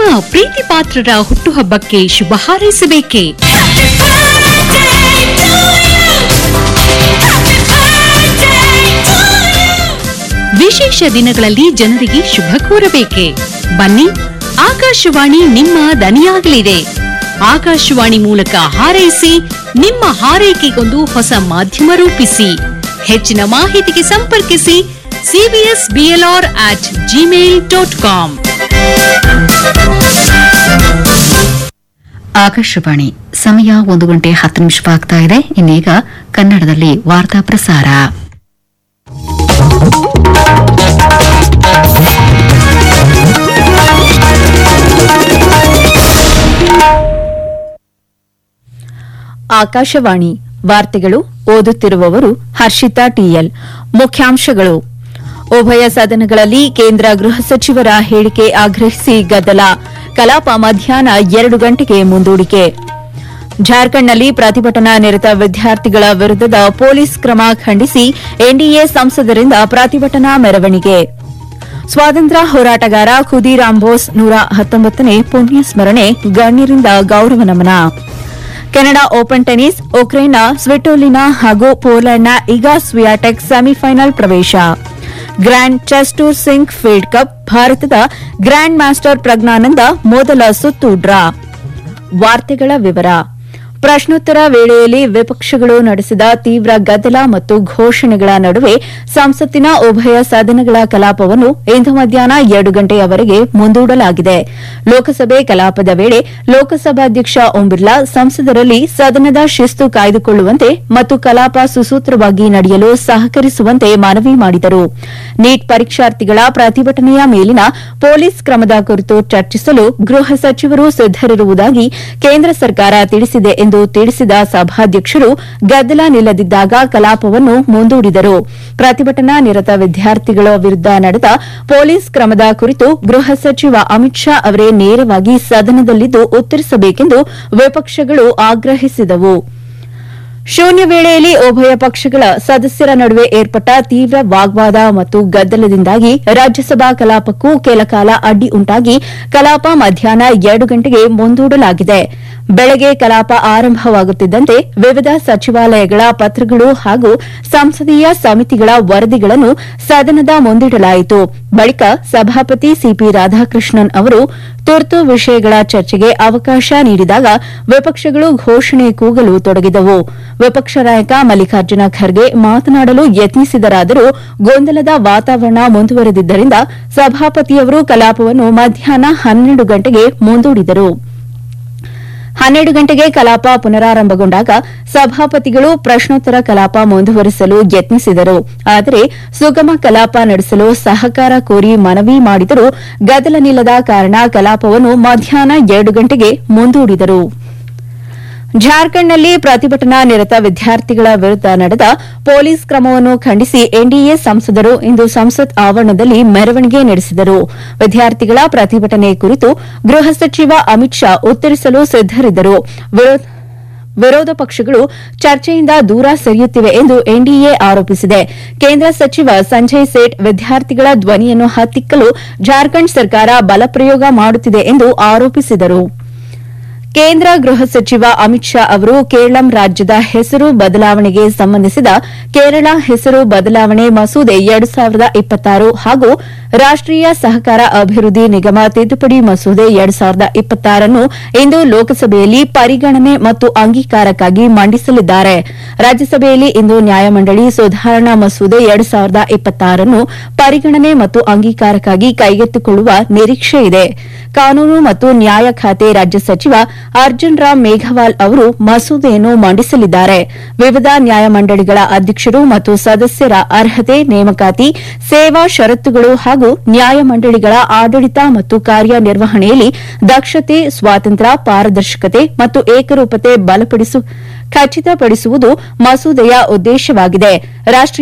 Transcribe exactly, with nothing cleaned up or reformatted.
ಪ್ರೀತಿ ಪಾತ್ರರ ಹುಟ್ಟುಹಬ್ಬಕ್ಕೆ ಶುಭ ಹಾರೈಸಬೇಕೆ? ವಿಶೇಷ ದಿನಗಳಲ್ಲಿ ಜನರಿಗೆ ಶುಭ ಕೋರಬೇಕೆ? ಬನ್ನಿ, ಆಕಾಶವಾಣಿ ನಿಮ್ಮ ದನಿಯಾಗಲಿದೆ. ಆಕಾಶವಾಣಿ ಮೂಲಕ ಹಾರೈಸಿ, ನಿಮ್ಮ ಹಾರೈಕೆಗೊಂದು ಹೊಸ ಮಾಧ್ಯಮ ರೂಪಿಸಿ. ಹೆಚ್ಚಿನ ಮಾಹಿತಿಗೆ ಸಂಪರ್ಕಿಸಿ CBS BLR at Gmail dot com. Akashvani ಸಮಯ ಒಂದು ಗಂಟೆ ಹತ್ತು ನಿಮಿಷವಾಗ್ತಾ ಇದೆ. ಇನ್ನೀಗ ಕನ್ನಡದಲ್ಲಿ ವಾರ್ತಾ ಪ್ರಸಾರ. ಆಕಾಶವಾಣಿ ವಾರ್ತೆಗಳು ಓದುತ್ತಿರುವವರು ಹರ್ಷಿತಾ ಟಿಎಲ್. ಮುಖ್ಯಾಂಶಗಳು: ಉಭಯ ಸದನಗಳಲ್ಲಿ ಕೇಂದ್ರ ಗೃಹ ಸಚಿವರ ಹೇಳಿಕೆ ಆಗ್ರಹಿಸಿ ಗದ್ದಲ, ಕಲಾಪ ಮಧ್ಯಾಹ್ನ ಎರಡು ಗಂಟೆಗೆ ಮುಂದೂಡಿಕೆ. ಜಾರ್ಖಂಡ್ನಲ್ಲಿ ಪ್ರತಿಭಟನಾ ನಿರತ ವಿದ್ಯಾರ್ಥಿಗಳ ವಿರುದ್ಧದ ಪೊಲೀಸ್ ಕ್ರಮ ಖಂಡಿಸಿ ಎನ್ಡಿಎ ಸಂಸದರಿಂದ ಪ್ರತಿಭಟನಾ ಮೆರವಣಿಗೆ. ಸ್ವಾತಂತ್ರ್ಯ ಹೋರಾಟಗಾರ ಖುದೀರಾಮ್ ಬೋಸ್ ನೂರ ಹತ್ತೊಂಬತ್ತನೇ ಪುಣ್ಯ ಸ್ಮರಣೆ, ಗಣ್ಯರಿಂದ ಗೌರವ ನಮನ. ಕೆನಡಾ ಓಪನ್ ಟೆನಿಸ್, ಉಕ್ರೇನ್ನ ಸ್ವಿಟೋಲಿನಾ ಹಾಗೂ ಪೋಲೆಂಡ್ನ ಇಗಾ ಸ್ವಿಯಾಟೆಕ್ ಸೆಮಿಫೈನಲ್ ಪ್ರವೇಶ. Grand chess tour sync field cup, ಭಾರತದ ಗ್ರ್ಯಾಂಡ್ ಮಾಸ್ಟರ್ ಪ್ರಜ್ಞಾನಂದ ಮೊದಲ ಸುತ್ತು ಡ್ರಾ. ವಾರ್ತೆಗಳ ವಿವರ. ಪ್ರಶ್ನೋತ್ತರ ವೇಳೆಯಲ್ಲಿ ವಿಪಕ್ಷಗಳು ನಡೆಸಿದ ತೀವ್ರ ಗದ್ದಲ ಮತ್ತು ಘೋಷಣೆಗಳ ನಡುವೆ ಸಂಸತ್ತಿನ ಉಭಯ ಸದನಗಳ ಕಲಾಪವನ್ನು ಇಂದು ಮಧ್ಯಾಹ್ನ ಎರಡು ಗಂಟೆಯವರೆಗೆ ಮುಂದೂಡಲಾಗಿದೆ. ಲೋಕಸಭೆ ಕಲಾಪದ ವೇಳೆ ಲೋಕಸಭಾಧ್ಯಕ್ಷ ಓಂ ಬಿರ್ಲಾ ಸಂಸದರಲ್ಲಿ ಸದನದ ಶಿಸ್ತು ಕಾಯ್ದುಕೊಳ್ಳುವಂತೆ ಮತ್ತು ಕಲಾಪ ಸುಸೂತ್ರವಾಗಿ ನಡೆಯಲು ಸಹಕರಿಸುವಂತೆ ಮನವಿ ಮಾಡಿದರು. ನೀಟ್ ಪರೀಕ್ಷಾರ್ಥಿಗಳ ಪ್ರತಿಭಟನೆಯ ಮೇಲಿನ ಪೊಲೀಸ್ ಕ್ರಮದ ಕುರಿತು ಚರ್ಚಿಸಲು ಗೃಹ ಸಚಿವರು ಸಿದ್ದರಿರುವುದಾಗಿ ಕೇಂದ್ರ ಸರ್ಕಾರ ತಿಳಿಸಿದೆ ಎಂದು ತಿಳಿಸಿದ ಸಭಾಧ್ಯಕ್ಷರು ಗದ್ದಲ ನಿಲ್ಲದಿದ್ದಾಗ ಕಲಾಪವನ್ನು ಮುಂದೂಡಿದರು. ಪ್ರತಿಭಟನಾ ನಿರತ ವಿದ್ಯಾರ್ಥಿಗಳ ವಿರುದ್ದ ನಡೆದ ಪೊಲೀಸ್ ಕ್ರಮದ ಕುರಿತು ಗೃಹ ಸಚಿವ ಅಮಿತ್ ಶಾ ಅವರೇ ನೇರವಾಗಿ ಸದನದಲ್ಲಿದ್ದು ಉತ್ತರಿಸಬೇಕೆಂದು ವಿಪಕ್ಷಗಳು ಆಗ್ರಹಿಸಿದವು. ಶೂನ್ಯ ವೇಳೆಯಲ್ಲಿ ಉಭಯ ಪಕ್ಷಗಳ ಸದಸ್ಯರ ನಡುವೆ ಏರ್ಪಟ್ಟ ತೀವ್ರ ವಾಗ್ವಾದ ಮತ್ತು ಗದ್ದಲದಿಂದಾಗಿ ರಾಜ್ಯಸಭಾ ಕಲಾಪಕ್ಕೂ ಕೆಲಕಾಲ ಅಡ್ಡಿ ಉಂಟಾಗಿ ಕಲಾಪ ಮಧ್ಯಾಹ್ನ ಎರಡು ಗಂಟೆಗೆ ಮುಂದೂಡಲಾಗಿದೆ. ಬೆಳಗ್ಗೆ ಕಲಾಪ ಆರಂಭವಾಗುತ್ತಿದ್ದಂತೆ ವಿವಿಧ ಸಚಿವಾಲಯಗಳ ಪತ್ರಗಳು ಹಾಗೂ ಸಂಸದೀಯ ಸಮಿತಿಗಳ ವರದಿಗಳನ್ನು ಸದನದ ಮುಂದಿಡಲಾಯಿತು. ಬಳಿಕ ಸಭಾಪತಿ ಸಿಪಿ ರಾಧಾಕೃಷ್ಣನ್ ಅವರು ತುರ್ತು ವಿಷಯಗಳ ಚರ್ಚೆಗೆ ಅವಕಾಶ ನೀಡಿದಾಗ ವಿಪಕ್ಷಗಳು ಘೋಷಣೆ ಕೂಗಲು ತೊಡಗಿದವು. ವಿಪಕ್ಷ ನಾಯಕ ಮಲ್ಲಿಕಾರ್ಜುನ ಖರ್ಗೆ ಮಾತನಾಡಲು ಯತ್ನಿಸಿದರಾದರೂ ಗೊಂದಲದ ವಾತಾವರಣ ಮುಂದುವರೆದಿದ್ದರಿಂದ ಸಭಾಪತಿಯವರು ಕಲಾಪವನ್ನು ಮಧ್ಯಾಹ್ನ ಹನ್ನೆರಡು ಗಂಟೆಗೆ ಮುಂದೂಡಿದರು. ಹನ್ನೆರಡು ಗಂಟೆಗೆ ಕಲಾಪ ಪುನರಾರಂಭಗೊಂಡಾಗ ಸಭಾಪತಿಗಳು ಪ್ರಶ್ನೋತ್ತರ ಕಲಾಪ ಮುಂದುವರಿಸಲು ಯತ್ನಿಸಿದರು. ಆದರೆ ಸುಗಮ ಕಲಾಪ ನಡೆಸಲು ಸಹಕಾರ ಕೋರಿ ಮನವಿ ಮಾಡಿದರೂ ಗದ್ದಲ ನಿಲ್ಲದ ಕಾರಣ ಕಲಾಪವನ್ನು ಮಧ್ಯಾಹ್ನ ಎರಡು ಗಂಟೆಗೆ ಮುಂದೂಡಿದರು. ಜಾರ್ಖಂಡ್ನಲ್ಲಿ ಪ್ರತಿಭಟನಾ ನಿರತ ವಿದ್ಯಾರ್ಥಿಗಳ ವಿರುದ್ದ ನಡೆದ ಪೊಲೀಸ್ ಕ್ರಮವನ್ನು ಖಂಡಿಸಿ ಎನ್ಡಿಎ ಸಂಸದರು ಇಂದು ಸಂಸತ್ ಆವರಣದಲ್ಲಿ ಮೆರವಣಿಗೆ ನಡೆಸಿದರು. ವಿದ್ಯಾರ್ಥಿಗಳ ಪ್ರತಿಭಟನೆ ಕುರಿತು ಗೃಹ ಸಚಿವ ಅಮಿತ್ ಶಾ ಉತ್ತರಿಸಲು ಸಿದ್ದರಿದ್ದರು. ವಿರೋಧ ಪಕ್ಷಗಳು ಚರ್ಚೆಯಿಂದ ದೂರ ಸರಿಯುತ್ತಿವೆ ಎಂದು ಎನ್ಡಿಎ ಆರೋಪಿಸಿದೆ. ಕೇಂದ್ರ ಸಚಿವ ಸಂಜಯ್ ಸೇಠ್ ವಿದ್ಯಾರ್ಥಿಗಳ ಧ್ವನಿಯನ್ನು ಹತ್ತಿಕ್ಕಲು ಜಾರ್ಖಂಡ್ ಸರ್ಕಾರ ಬಲಪ್ರಯೋಗ ಮಾಡುತ್ತಿದೆ ಎಂದು ಆರೋಪಿಸಿದರು. ಕೇಂದ್ರ ಗೃಹ ಸಚಿವ ಅಮಿತ್ ಶಾ ಅವರು ಕೇರಳಂ ರಾಜ್ಯದ ಹೆಸರು ಬದಲಾವಣೆಗೆ ಸಂಬಂಧಿಸಿದ ಕೇರಳ ಹೆಸರು ಬದಲಾವಣೆ ಮಸೂದೆ ಎರಡು ಸಾವಿರದ ಇಪ್ಪತ್ತಾರು ಹಾಗೂ ರಾಷ್ಟೀಯ ಸಹಕಾರ ಅಭಿವೃದ್ಧಿ ನಿಗಮ ತಿದ್ದುಪಡಿ ಮಸೂದೆ ಎರಡು ಸಾವಿರದ ಇಪ್ಪತ್ತಾರನ್ನು ಇಂದು ಲೋಕಸಭೆಯಲ್ಲಿ ಪರಿಗಣನೆ ಮತ್ತು ಅಂಗೀಕಾರಕ್ಕಾಗಿ ಮಂಡಿಸಲಿದ್ದಾರೆ. ರಾಜ್ಯಸಭೆಯಲ್ಲಿ ಇಂದು ನ್ಯಾಯಮಂಡಳಿ ಸುಧಾರಣಾ ಮಸೂದೆ ಎರಡು ಸಾವಿರದ ಇಪ್ಪತ್ತಾರನ್ನು ಪರಿಗಣನೆ ಮತ್ತು ಅಂಗೀಕಾರಕ್ಕಾಗಿ ಕೈಗೆತ್ತಿಕೊಳ್ಳುವ ನಿರೀಕ್ಷೆ ಇದೆ. ಕಾನೂನು ಮತ್ತು ನ್ಯಾಯ ಖಾತೆ ರಾಜ್ಯ ಸಚಿವ ಅರ್ಜುನ್ ರಾಮ್ ಮೇಘವಾಲ್ ಅವರು ಮಸೂದೆಯನ್ನು ಮಂಡಿಸಲಿದ್ದಾರೆ. ವಿವಿಧ ನ್ಯಾಯಮಂಡಳಿಗಳ ಅಧ್ಯಕ್ಷರು ಮತ್ತು ಸದಸ್ಯರ ಅರ್ಹತೆ, ನೇಮಕಾತಿ, ಸೇವಾ ಷರತ್ತುಗಳು ಹಾಗೂ ನ್ಯಾಯಮಂಡಳಿಗಳ ಆಡಳಿತ ಮತ್ತು ಕಾರ್ಯನಿರ್ವಹಣೆಯಲ್ಲಿ ದಕ್ಷತೆ, ಸ್ವಾತಂತ್ರ್ಯ, ಪಾರದರ್ಶಕತೆ ಮತ್ತು ಏಕರೂಪತೆ ಬಲಪಡಿಸು ಖಚಿತಪಡಿಸುವುದು ಮಸೂದೆಯ ಉದ್ದೇಶವಾಗಿದೆ. ರಾಷ್ಟೀಯ